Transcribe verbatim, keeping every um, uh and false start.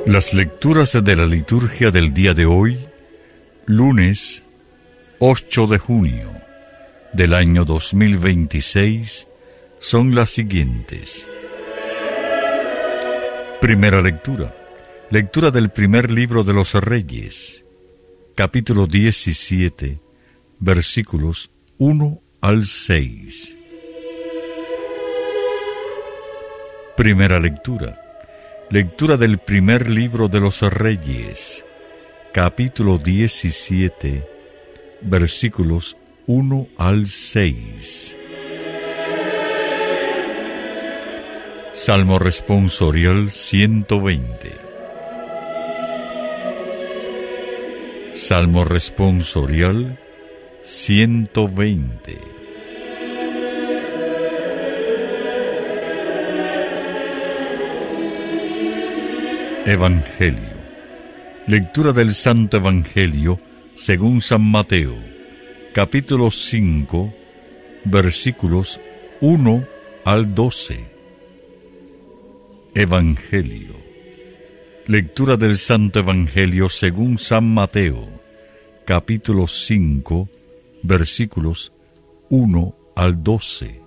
Las lecturas de la liturgia del día de hoy, lunes ocho de junio del año dos mil veintiséis, son las siguientes. Primera lectura. Lectura del primer libro de los Reyes, capítulo diecisiete, versículos uno al seis. Primera lectura. Lectura del primer libro de los Reyes, capítulo diecisiete, versículos uno al seis. Salmo responsorial ciento veinte. Salmo responsorial ciento veinte. Evangelio. Lectura del Santo Evangelio según San Mateo, capítulo cinco, versículos uno al doce. Evangelio. Lectura del Santo Evangelio según San Mateo, capítulo cinco, versículos uno al doce.